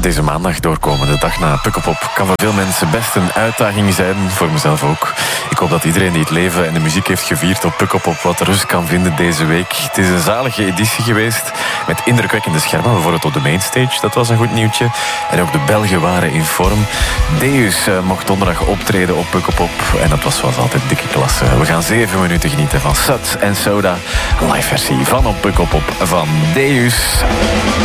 Deze maandag doorkomende dag na Pukkelpop kan voor veel mensen best een uitdaging zijn, voor mezelf ook. Ik hoop dat iedereen die het leven en de muziek heeft gevierd op Pukkelpop wat rust kan vinden deze week. Het is een zalige editie geweest met indrukwekkende schermen, bijvoorbeeld op de mainstage, dat was een goed nieuwtje. En ook de Belgen waren in vorm. Deus mocht donderdag optreden op Pukkelpop en dat was zoals altijd dikke klasse. We gaan 7 minuten genieten van Sut en Soda, live versie van op Pukkelpop van Deus.